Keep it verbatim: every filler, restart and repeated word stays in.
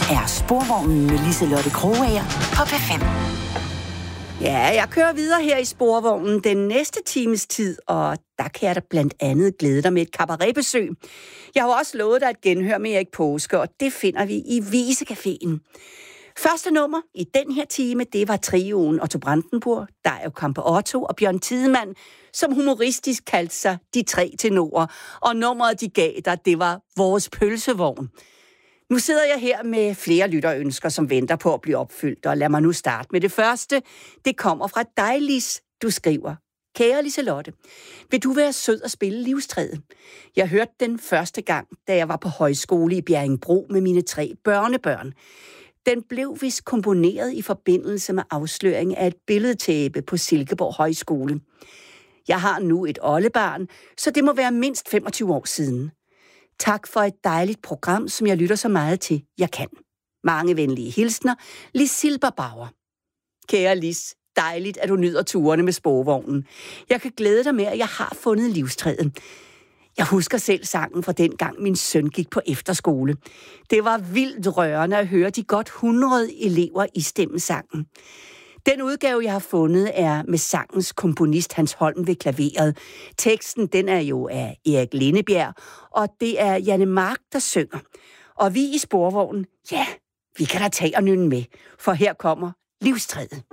er Sporvognen med Liselotte Krogager på P fem. Ja, jeg kører videre her i Sporvognen den næste times tid, og der kan jeg da blandt andet glæde dig med et cabaretbesøg. Jeg har også lovet dig at genhøre med Erik Påske, og det finder vi i Visecaféen. Første nummer i den her time, det var trioen Otto Brandenburg, Dario Campeotto og Bjørn Tidemand, som humoristisk kaldte sig De Tre Tenorer, og nummeret de gav dig, det var Vores Pølsevogn. Nu sidder jeg her med flere lytterønsker, som venter på at blive opfyldt, og lad mig nu starte med det første. Det kommer fra dig, Lis. Du skriver: Kære Liselotte, vil du være sød at spille Livstræet? Jeg hørte den første gang, da jeg var på højskole i Bjerringbro med mine tre børnebørn. Den blev vist komponeret i forbindelse med afsløring af et billedtæppe på Silkeborg Højskole. Jeg har nu et oldebarn, så det må være mindst femogtyve år siden. Tak for et dejligt program, som jeg lytter så meget til, jeg kan. Mange venlige hilsner, Lis Silberbauer. Kære Lis, dejligt, at du nyder turene med Sporvognen. Jeg kan glæde dig med, at jeg har fundet livstræet. Jeg husker selv sangen fra dengang min søn gik på efterskole. Det var vildt rørende at høre de godt hundrede elever i stemmesangen. Den udgave, jeg har fundet, er med sangens komponist Hans Holm ved klaveret. Teksten, den er jo af Erik Lindebjerg, og det er Janne Mark, der synger. Og vi i Sporvognen, ja, vi kan da tage og nynne med, for her kommer Livstræet.